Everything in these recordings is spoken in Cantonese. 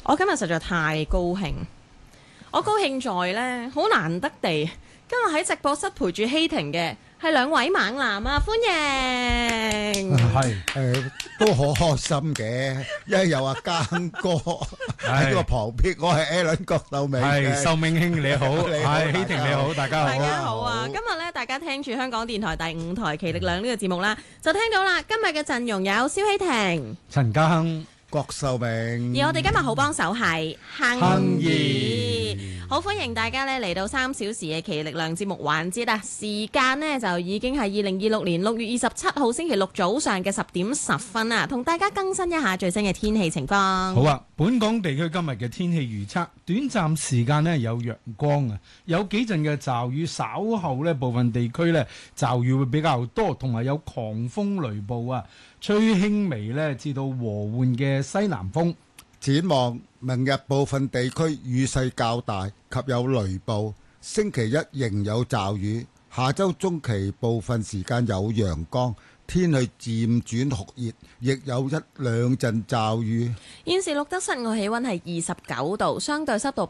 我今日實在太高興，我高興在呢，好難得地，今日喺直播室陪住希婷嘅係兩位猛男啊，歡迎！ 都好開心嘅，因為有阿耕哥喺個旁邊，我係 Alan 郭秀明。 係秀明兄你好，係希婷你好，大家好。 大家好啊！今日咧，大家聽住香港電台第5台《奇力量》呢個節目啦，就聽到啦。今日嘅陣容有蕭希婷、 陳家亨、 郭秀明， 而我哋今日好幫手係亨怡。 好歡迎大家咧嚟到3小時嘅奇力量節目環節啦！時間呢就已經係2026年6月27號星期六早上嘅10點10分啦，同大家更新一下最新嘅天氣情況。 好啊，本港地區今日嘅天氣預測，短暫時間呢有陽光啊，有幾陣嘅驟雨，稍後呢部分地區呢驟雨會比較多，同埋有狂風雷暴啊，吹輕微呢至到和緩嘅西南風。 展望明日部分地區雨勢較大及有雷暴，星期一仍有驟雨，下週中期部分時間有陽光，天氣漸轉酷熱，亦有1-2陣驟雨。 現時錄得室外氣溫係29度，相對濕度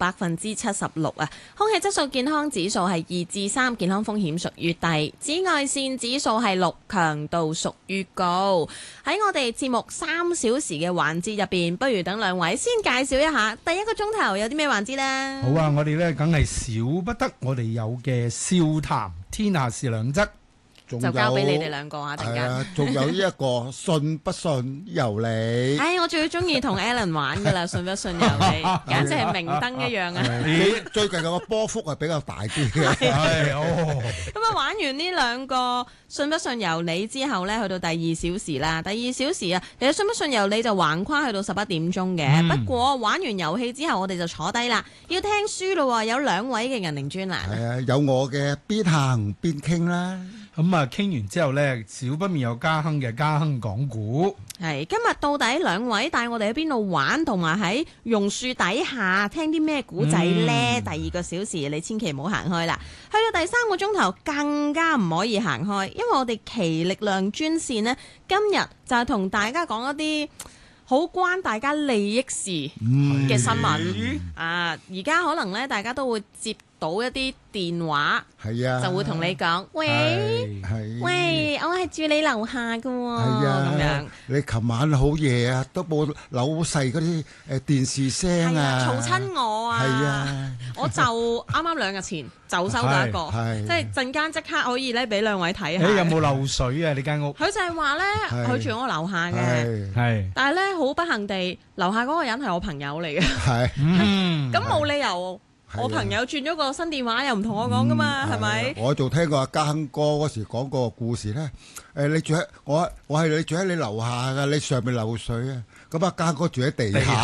76%啊。空氣質素健康指數係2至3，健康風險屬於低。紫外線指數係6，強度屬於高。喺我哋節目3小時嘅環節入邊，不如等兩位先介紹一下第一個鐘頭有啲咩環節呢？ 好啊，我哋呢梗係少不得我哋有嘅笑談天下事兩則。 就交俾你哋兩個啊！陣間仲有呢一個信不信由你。 我最中意同 Alan 玩噶啦，信不信由你，簡直係明燈一樣啊！ 最近個波幅係比較大啲嘅。 咁啊，玩完呢兩個信不信由你之後呢，去到第2小時啦。第2小時啊，其實信不信由你就橫跨去到11點鐘嘅。不過玩完遊戲之後，我哋就坐低啦，要聽書咯。有2位嘅銀鈴專欄。 係啊，有我嘅邊行邊傾啦。 咁啊，傾完之後呢，少不免有家亨嘅家亨講古。 係今日到底2位帶我哋喺邊度玩，同埋喺榕樹底下聽啲咩古仔呢？第2個小時你千祈唔好行開啦，去到第3個鐘頭更加唔可以行開，因為我哋奇力量專線呢，今日就係同大家講一啲好關大家利益事嘅新聞啊！而家可能咧，大家都會接到一啲電話， 係啊， 就會同你講：喂，我係住你樓下㗎喎，咁樣。 你琴晚好夜啊，都冇扭細嗰啲電視聲啊， 嘈親我啊！ 係啊， 我就啱啱2日前就收到一個，即係陣間即刻可以咧俾2位睇下。 有冇漏水啊？你間屋？ 佢就係話咧，佢住我樓下嘅， 係， 但係咧好不幸地，樓下嗰個人係我朋友嚟嘅， 係， 咁冇理由。我朋友轉咗個新電話又唔同我講噶嘛，係咪？ 我仲聽過阿家亨哥嗰時講過個故事咧。你住喺我係你住喺你樓下噶，你上面漏水啊！咁阿家亨哥住喺地下。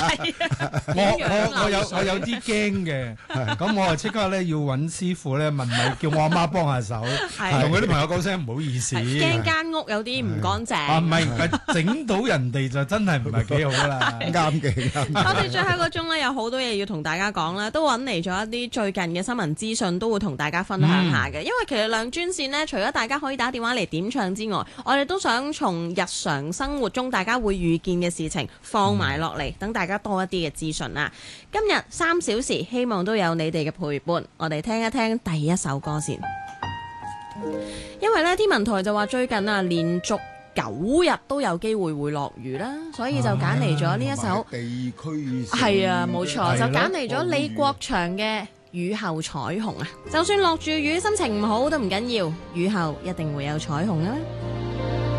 我有啲驚嘅，咁我啊即刻咧要揾師傅咧問咪，叫我阿媽幫下手，同佢啲朋友講聲唔好意思。 驚間屋有啲唔乾淨。 啊，唔係整到人哋就真係唔係幾好啦。 啱嘅。 我哋最後一個鐘咧有好多嘢要同大家講啦，都揾嚟咗一啲最近嘅新聞資訊，都會同大家分享下嘅。因為奇力量專線呢，除咗大家可以打電話嚟點唱之外，我哋都想從日常生活中大家會遇見嘅事情放埋落嚟，等大家多一啲嘅資訊啦。今日3小時，希望都有你哋嘅陪伴。我哋聽一聽第一首歌先，因為呢天文台就話最近啊連續9日都有機會會落雨啦，所以就揀嚟咗呢一首地區係啊，冇錯，就揀嚟咗李國祥嘅雨後彩虹啊。就算落住雨，心情唔好都唔緊要，雨後一定會有彩虹啊。